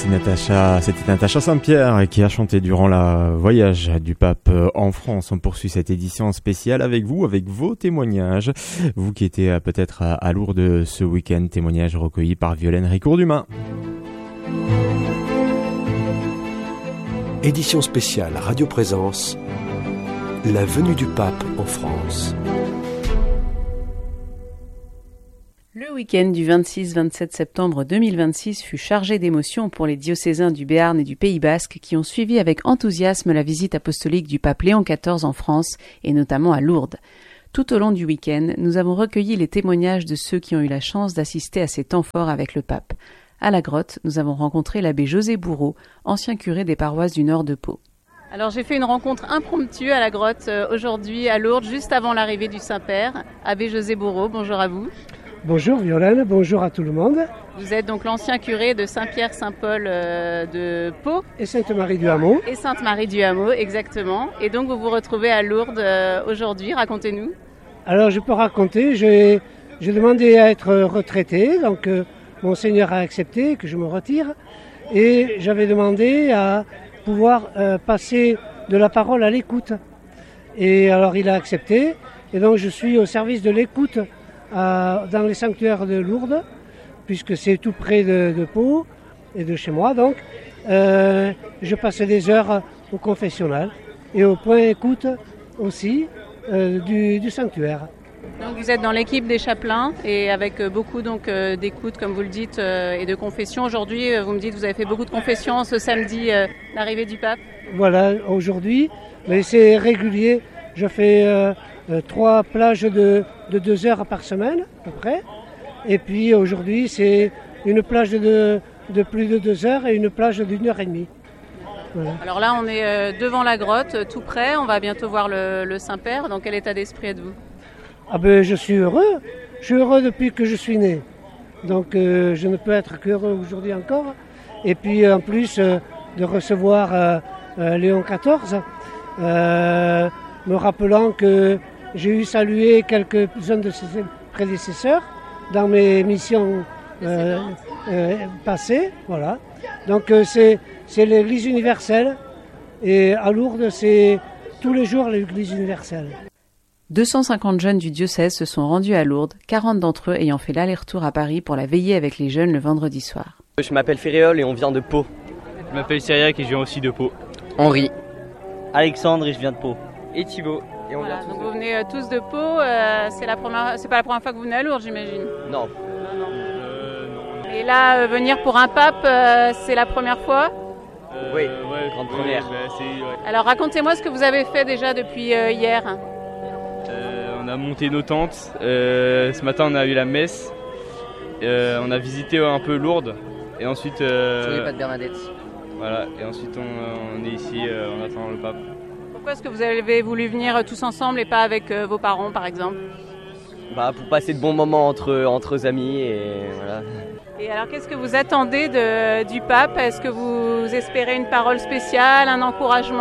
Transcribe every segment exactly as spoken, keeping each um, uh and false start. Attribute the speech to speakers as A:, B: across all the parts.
A: C'est Natacha, c'était Natacha Saint-Pierre qui a chanté durant le voyage du pape en France. On poursuit cette édition spéciale avec vous, avec vos témoignages. Vous qui étiez peut-être à Lourdes ce week-end, témoignages recueillis par Violaine Ricourt-Dumas.
B: Édition spéciale Radio Présence, la venue du pape en France.
C: Le week-end du vingt-six vingt-sept septembre deux mille vingt-six fut chargé d'émotions pour les diocésains du Béarn et du Pays Basque qui ont suivi avec enthousiasme la visite apostolique du pape Léon quatorze en France et notamment à Lourdes. Tout au long du week-end, nous avons recueilli les témoignages de ceux qui ont eu la chance d'assister à ces temps forts avec le pape. À la grotte, nous avons rencontré l'abbé José Bourreau, ancien curé des paroisses du nord de Pau. Alors j'ai fait une rencontre impromptue à la grotte euh, aujourd'hui à Lourdes, juste avant l'arrivée du Saint-Père. Abbé José Bourreau, bonjour à vous.
D: Bonjour Violaine, bonjour à tout le monde.
C: Vous êtes donc l'ancien curé de Saint-Pierre-Saint-Paul euh, de Pau.
D: Et Sainte-Marie-du-Hameau.
C: Et Sainte-Marie-du-Hameau, exactement. Et donc vous vous retrouvez à Lourdes euh, aujourd'hui, racontez-nous.
D: Alors je peux raconter, j'ai, j'ai demandé à être retraité, donc euh, Monseigneur a accepté que je me retire. Et j'avais demandé à pouvoir euh, passer de la parole à l'écoute. Et alors il a accepté, et donc je suis au service de l'écoute à, dans les sanctuaires de Lourdes, puisque c'est tout près de, de Pau et de chez moi. Donc euh, je passe des heures au confessionnal et au point écoute aussi euh, du, du sanctuaire.
C: Donc vous êtes dans l'équipe des chapelains et avec beaucoup donc euh, d'écoute, comme vous le dites, euh, et de confessions. Aujourd'hui, euh, vous me dites que vous avez fait beaucoup de confessions ce samedi, euh, l'arrivée du pape.
D: Voilà, aujourd'hui, mais c'est régulier. Je fais euh, euh, trois plages de, de deux heures par semaine, à peu près. Et puis aujourd'hui, c'est une plage de, de plus de deux heures et une plage d'une heure et demie. Voilà.
C: Alors là, on est euh, devant la grotte, tout près. On va bientôt voir le, le Saint-Père. Dans quel état d'esprit êtes-vous ?
D: Ah ben, je suis heureux. Je suis heureux depuis que je suis né. Donc euh, je ne peux être qu'heureux aujourd'hui encore. Et puis en plus euh, de recevoir euh, euh, Léon quatorze, euh, me rappelant que j'ai eu salué quelques-uns de ses prédécesseurs dans mes missions euh, euh, passées. Voilà. Donc euh, c'est, c'est l'Église universelle. Et à Lourdes, c'est tous les jours l'Église universelle.
C: deux cent cinquante jeunes du diocèse se sont rendus à Lourdes, quarante d'entre eux ayant fait l'aller-retour à Paris pour la veillée avec les jeunes le vendredi soir.
E: Je m'appelle Féréol et on vient de Pau.
F: Je m'appelle Cyriac et je viens aussi de Pau.
G: Henri.
H: Alexandre et je viens de Pau.
E: Et Thibaut. Et on
C: voilà,
E: vient tous
C: donc
E: de...
C: vous venez euh, tous de Pau, euh, c'est, la première, c'est pas la première fois que vous venez à Lourdes, j'imagine.
E: Non.
C: non, non. Euh, non. Et là, euh, venir pour un pape, euh, c'est la première fois ?
E: euh, Oui, ouais, grande
F: ouais,
E: première.
F: Bah, c'est, ouais.
C: Alors racontez-moi ce que vous avez fait déjà depuis euh, hier.
F: Euh, on a monté nos tentes, euh, ce matin on a eu la messe, euh, on a visité un peu Lourdes et ensuite... Euh,
G: Sur les pas de Bernadette.
F: Voilà, et ensuite on, on est ici, euh, on attend le pape.
C: Pourquoi est-ce que vous avez voulu venir tous ensemble et pas avec euh, vos parents par exemple ?
E: Bah, pour passer de bons moments entre, entre amis et voilà.
C: Et alors qu'est-ce que vous attendez de, du pape ? Est-ce que vous espérez une parole spéciale, un encouragement ?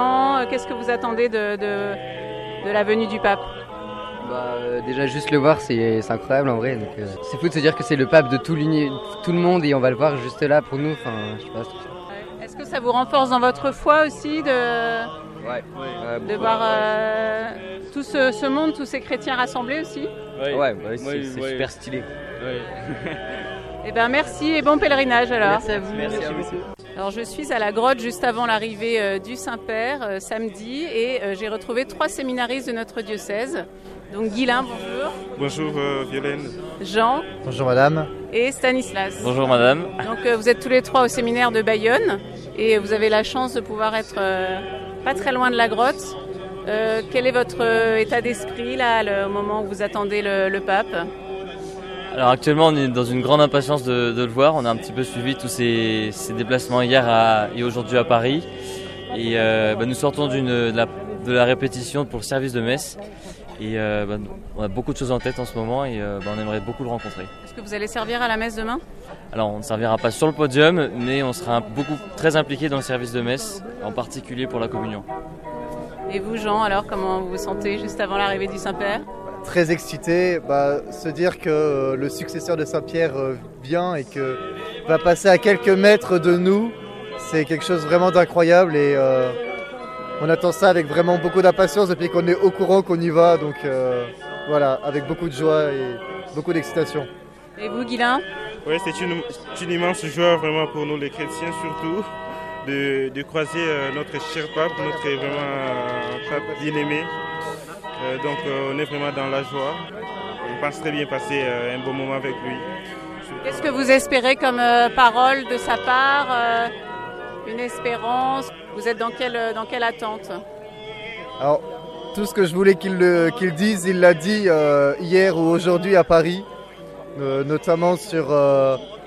C: Qu'est-ce que vous attendez de, de, de la venue du pape ?
G: Bah, euh, déjà juste le voir c'est, c'est incroyable en vrai, donc, euh, c'est fou de se dire que c'est le pape de tout, tout le monde et on va le voir juste là pour nous, enfin je sais pas.
C: Ouais. Est-ce que ça vous renforce dans votre foi aussi de,
E: Ouais.
F: Ouais.
C: de voir euh, tout ce, ce monde, tous ces chrétiens rassemblés aussi ?
F: Ouais,
E: ouais, ouais c'est,
F: ouais,
E: c'est
F: ouais.
E: super stylé.
F: Ouais.
C: Eh ben merci et bon pèlerinage alors.
G: Merci à vous.
E: Merci à vous.
C: Alors je suis à la grotte juste avant l'arrivée euh, du Saint-Père euh, samedi et euh, j'ai retrouvé trois séminaristes de notre diocèse. Donc Guilain, bonjour.
I: Bonjour euh, Violaine.
C: Jean.
J: Bonjour madame.
C: Et Stanislas.
H: Bonjour madame.
C: Donc euh, vous êtes tous les trois au séminaire de Bayonne et vous avez la chance de pouvoir être euh, pas très loin de la grotte. Euh, quel est votre euh, état d'esprit là le, au moment où vous attendez le, le pape ?
H: Alors actuellement on est dans une grande impatience de, de le voir. On a un petit peu suivi tous ces, ces déplacements hier à, et aujourd'hui à Paris. Et euh, bah, nous sortons d'une, de, la, de la répétition pour le service de messe. Et euh, bah, on a beaucoup de choses en tête en ce moment et euh, bah, on aimerait beaucoup le rencontrer.
C: Est-ce que vous allez servir à la messe demain ?
H: Alors on ne servira pas sur le podium, mais on sera beaucoup très impliqué dans le service de messe, en particulier pour la communion.
C: Et vous Jean, alors comment vous vous sentez juste avant l'arrivée du Saint-Père ?
J: Très excité, bah, se dire que euh, le successeur de Saint-Pierre euh, vient et que va passer à quelques mètres de nous, c'est quelque chose vraiment d'incroyable et euh, on attend ça avec vraiment beaucoup d'impatience depuis qu'on est au courant qu'on y va. Donc euh, voilà, avec beaucoup de joie et beaucoup d'excitation.
C: Et vous, Guilain?
I: Oui, c'est une, une immense joie vraiment pour nous les chrétiens surtout de, de croiser euh, notre cher pape, notre vraiment euh, pape bien-aimé. Euh, donc euh, on est vraiment dans la joie. On pense très bien passer euh, un bon moment avec lui.
C: Qu'est-ce que vous espérez comme euh, parole de sa part, euh, une espérance? Vous êtes dans quelle, dans quelle attente?
J: Alors, tout ce que je voulais qu'il, le, qu'il dise, il l'a dit euh, hier ou aujourd'hui à Paris, euh, notamment sur... Euh,